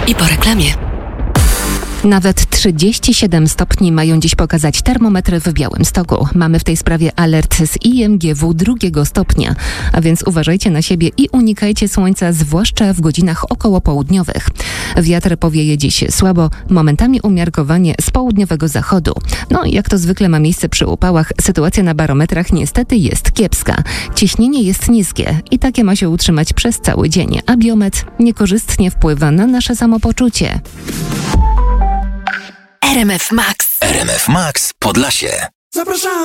I po reklamie. Nawet 37 stopni mają dziś pokazać termometry w Białymstoku. Mamy w tej sprawie alert z IMGW 2 stopnia, a więc uważajcie na siebie i unikajcie słońca, zwłaszcza w godzinach okołopołudniowych. Wiatr powieje dziś słabo, momentami umiarkowanie z południowego zachodu. No i jak to zwykle ma miejsce przy upałach, sytuacja na barometrach niestety jest kiepska. Ciśnienie jest niskie i takie ma się utrzymać przez cały dzień, a biometr niekorzystnie wpływa na nasze samopoczucie. RMF Max. RMF Max Podlasie. Zapraszam.